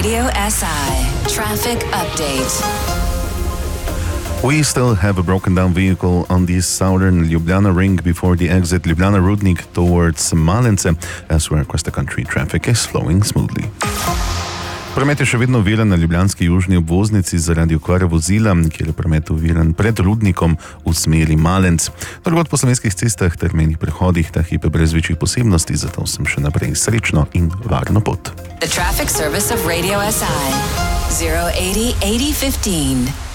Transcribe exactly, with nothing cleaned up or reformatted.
Radio S I traffic update. We still have a broken down vehicle on the southern Ljubljana ring before the exit Ljubljana Rudnik towards Malence, elsewhere across the country traffic is flowing smoothly. Promet je še vedno oviran na ljubljanski južni obvoznici zaradi okvare vozila, kjer je promet oviran pred Rudnikom v smeri Malenc. Drugod po slovenskih cestah ter mejnih prehodih ta hip je brez večjih posebnosti, zato sem še naprej srečno in varno pot. The traffic service of Radio S I zero eighty eighty fifteen.